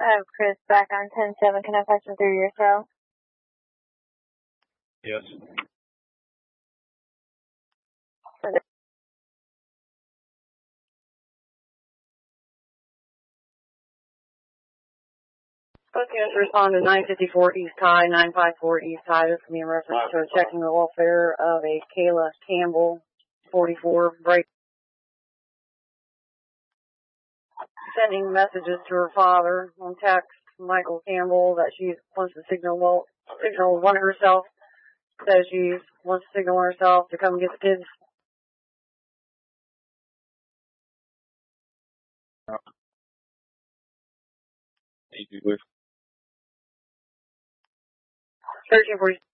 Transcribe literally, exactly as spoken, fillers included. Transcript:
I have Chris back on ten seven. Can I patch him through your cell? Yes. Both units respond to nine fifty-four East High, nine fifty-four East High. This can be in reference to checking the welfare of a Kayla Campbell, forty-four, break. Sending messages to her father on text, Michael Campbell, that she wants to signal, well, signal one herself. Says she wants to signal herself to come get the kids. Easy with. thirteen forty.